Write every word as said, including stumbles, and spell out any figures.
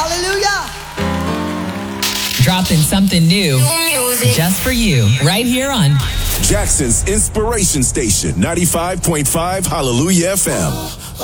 Hallelujah. Dropping something new just for you right here on Jackson's Inspiration Station, ninety-five point five Hallelujah F M.